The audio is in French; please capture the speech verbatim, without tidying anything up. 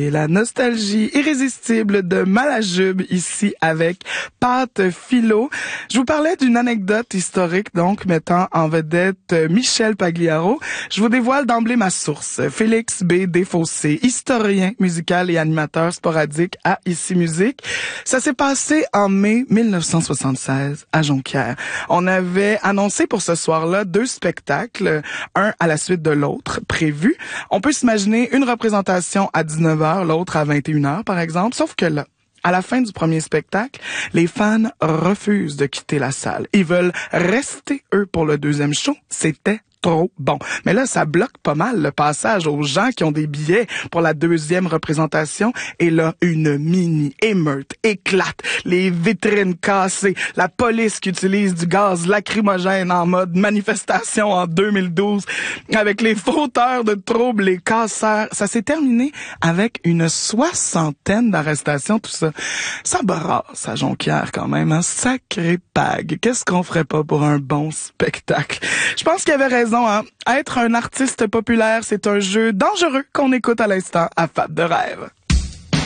et la nostalgie irrésistible de Malajube ici avec Pat Philo. Je vous parlais d'une anecdote historique donc mettant en vedette Michel Pagliaro. Je vous dévoile d'emblée ma source. Félix B. Desfossés, historien musical et animateur sporadique à Ici Musique. Ça s'est passé en mai mille neuf cent soixante-seize à Jonquière. On avait annoncé pour ce soir-là deux spectacles, un à la suite de l'autre, prévu. On peut s'imaginer une représentation à dix-neuf heures, l'autre à vingt et une heures par exemple, sauf que là, à la fin du premier spectacle, les fans refusent de quitter la salle. Ils veulent rester, eux, pour le deuxième show. C'était trop bon. Mais là, ça bloque pas mal le passage aux gens qui ont des billets pour la deuxième représentation. Et là, une mini-émeute éclate. Les vitrines cassées. La police qui utilise du gaz lacrymogène en mode manifestation en deux mille douze. Avec les fauteurs de troubles, les casseurs. Ça s'est terminé avec une soixantaine d'arrestations, tout ça. Ça brasse à Jonquière quand même, un sacré pag. Qu'est-ce qu'on ferait pas pour un bon spectacle? Je pense qu'il y avait raison. Hein? Être un artiste populaire, c'est un jeu dangereux qu'on écoute à l'instant à Fab de rêve.